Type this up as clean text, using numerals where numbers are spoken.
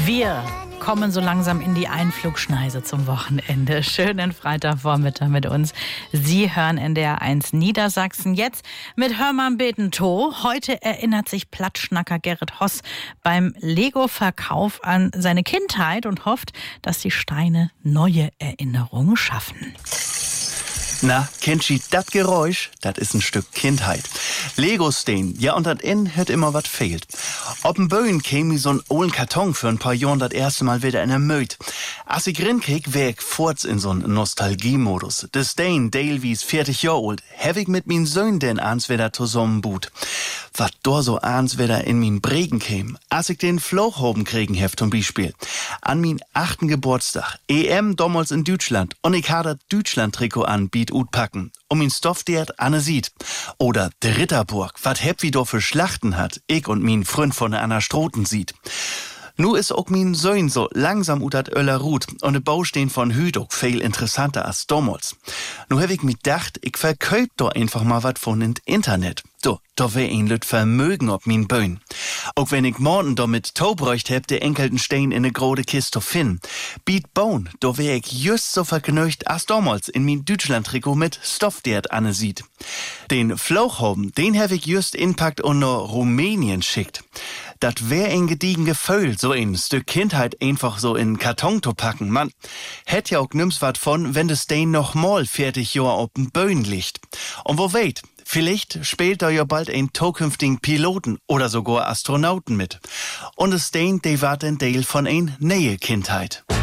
Wir kommen so langsam in die Einflugschneise zum Wochenende. Schönen Freitagvormittag mit uns. Sie hören NDR 1 Niedersachsen jetzt mit Hörmann Beten-To. Heute erinnert sich Plattschnacker Gerrit Hoss beim Lego-Verkauf an seine Kindheit und hofft, dass die Steine neue Erinnerungen schaffen. Na, kennt ihr das Geräusch? Das ist ein Stück Kindheit. Lego-Stein, ja, und dat in hört immer wat fehlt. Ob ein Böen käme wie so'n ollen Karton für ein paar Jahren das erste Mal wieder in der Möd. Als ich rinkek, wär ich forts in so'n Nostalgie-Modus. Der Stein, Dale wie's 40 Jahre alt, hab ich mit min Söhn denn ans wieder zusammenbut. Wat do so ans wieder in min Bregen käm, als ich den Flochhoben kriegen hef zum Beispiel. An min 8. Geburtstag, EM damals in Deutschland, und ich hatte Deutschland-Trikot an, biet utpacken, min Stoff der Anne sieht. Oder der Ritterburg, wat heb wie do für Schlachten hat, ich und min Freund von der Anna Stroten sieht. Nu is ook min Söhn so langsam ut dat Öller Rut und de Baustehen von Hüt ook viel interessanter als damals. Nu hab ich mi gedacht, ich verköp do einfach mal wat von in Internet. Da wär ein Lüt Vermögen ob min Böen. Auch wenn ich morgen do mit Taubräucht heb, der enkelten Stein in ne grode Kiste finden. Biet bauen, da wär ich just so verknöcht als damals in min Deutschland-Trikot mit Stoff, der Anne sieht. Den Flauchhoben, den hab ich just inpackt und nach Rumänien schickt. Dat wär ein gediegen Gefühl, so ein Stück Kindheit einfach so in Karton zu packen. Man hätt ja auch nimm's wat von, wenn das Stein noch mal 40 Jahre auf dem Böen liegt. Und wo weht? Vielleicht spielt da ja bald ein zukünftigen Piloten oder sogar Astronauten mit. Und es Stein, der war ein Teil von ein neue Kindheit.